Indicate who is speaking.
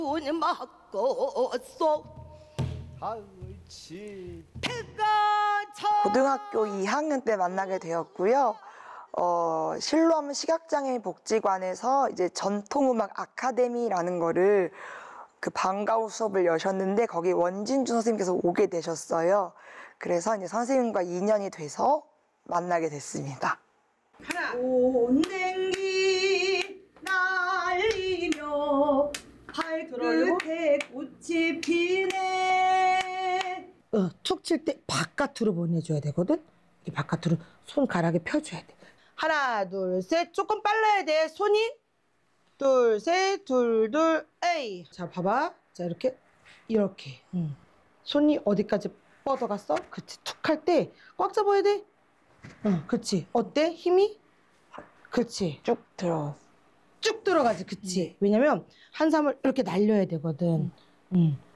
Speaker 1: 눈이 맞고 쏙
Speaker 2: 고등학교 2학년 때 만나게 되었고요. 실로암 시각장애인 복지관에서 이제 전통음악 아카데미라는 거를 그 방과 후 수업을 여셨는데 거기 원진주 선생님께서 오게 되셨어요. 그래서 이제 선생님과 인연이 돼서 만나게 됐습니다.
Speaker 1: 온냉기 날리며 발끝에 꽃이 피네.
Speaker 3: 툭 칠 때 바깥으로 보내줘야 되거든. 이 바깥으로 손가락에 펴줘야 돼. 하나, 둘, 셋. 조금 빨라야 돼. 손이. 둘, 셋, 둘, 둘, 에이. 자, 봐봐. 자, 이렇게. 손이 어디까지 뻗어갔어? 그치. 툭 할 때 꽉 잡아야 돼. 그치. 어때? 힘이? 그치.
Speaker 2: 쭉 들어.
Speaker 3: 쭉 들어가지. 그치. 왜냐면 한삼을 이렇게 날려야 되거든.